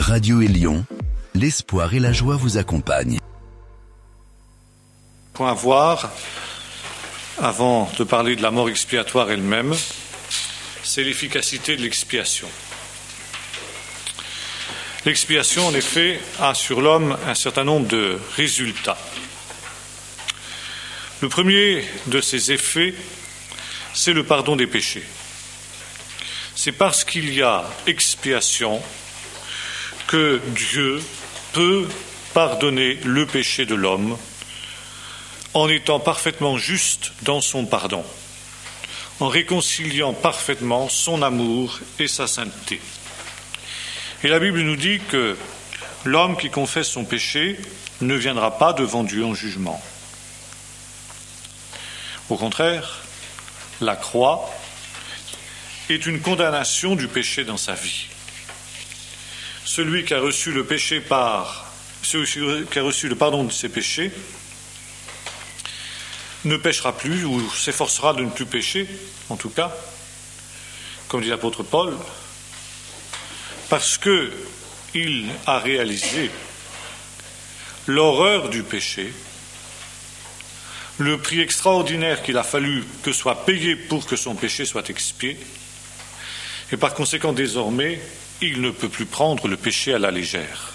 Radio Élion, l'espoir et la joie vous accompagnent. Point à voir, avant de parler de la mort expiatoire elle-même, c'est l'efficacité de l'expiation. L'expiation, en effet, a sur l'homme un certain nombre de résultats. Le premier de ses effets, c'est le pardon des péchés. C'est parce qu'il y a expiation que Dieu peut pardonner le péché de l'homme en étant parfaitement juste dans son pardon, en réconciliant parfaitement son amour et sa sainteté. Et la Bible nous dit que l'homme qui confesse son péché ne viendra pas devant Dieu en jugement. Au contraire, la croix est une condamnation du péché dans sa vie. Celui qui a reçu le pardon de ses péchés ne péchera plus ou s'efforcera de ne plus pécher, en tout cas, comme dit l'apôtre Paul, parce qu'il a réalisé l'horreur du péché, le prix extraordinaire qu'il a fallu que soit payé pour que son péché soit expié, et par conséquent, désormais, il ne peut plus prendre le péché à la légère.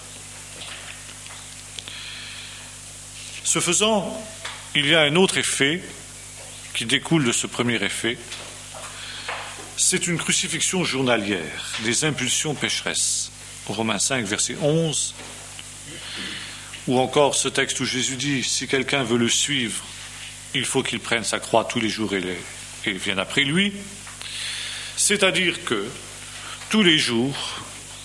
Ce faisant, il y a un autre effet qui découle de ce premier effet, c'est une crucifixion journalière des impulsions pécheresses. Romains 5, verset 11, ou encore ce texte où Jésus dit « Si quelqu'un veut le suivre, il faut qu'il prenne sa croix tous les jours et vienne après lui ». C'est-à-dire que, tous les jours,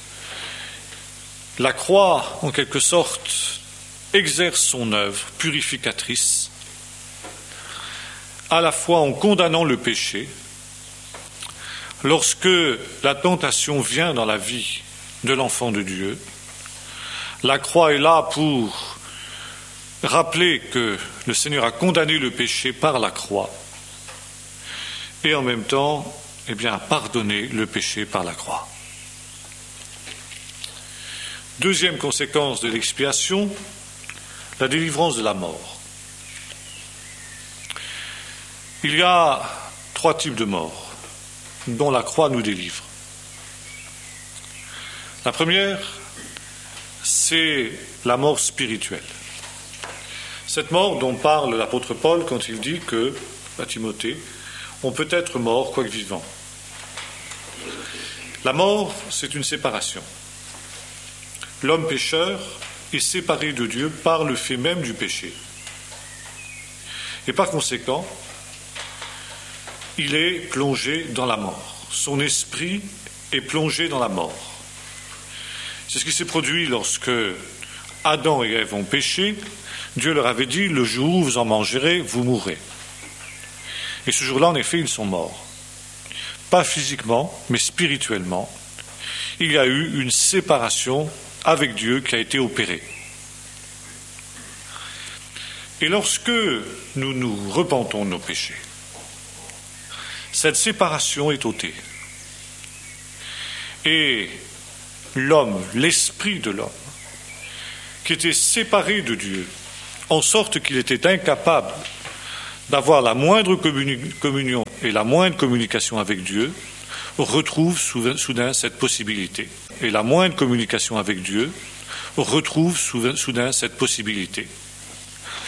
la croix, en quelque sorte, exerce son œuvre purificatrice, à la fois en condamnant le péché. Lorsque la tentation vient dans la vie de l'enfant de Dieu, la croix est là pour rappeler que le Seigneur a condamné le péché par la croix et en même temps, a pardonné le péché par la croix. Deuxième conséquence de l'expiation, la délivrance de la mort. Il y a 3 types de morts dont la croix nous délivre. La première, c'est la mort spirituelle. Cette mort dont parle l'apôtre Paul quand il dit que, à Timothée, on peut être mort quoique vivant. La mort, c'est une séparation. L'homme pécheur est séparé de Dieu par le fait même du péché. Et par conséquent, il est plongé dans la mort. Son esprit est plongé dans la mort. C'est ce qui s'est produit lorsque Adam et Ève ont péché. Dieu leur avait dit, le jour où vous en mangerez, vous mourrez. Et ce jour-là, en effet, ils sont morts. Pas physiquement, mais spirituellement. Il y a eu une séparation avec Dieu qui a été opérée. Et lorsque nous nous repentons de nos péchés, cette séparation est ôtée. Et l'homme, l'esprit de l'homme, qui était séparé de Dieu, en sorte qu'il était incapable d'avoir la moindre communion et la moindre communication avec Dieu, retrouve soudain cette possibilité. Et la moindre communication avec Dieu retrouve soudain cette possibilité.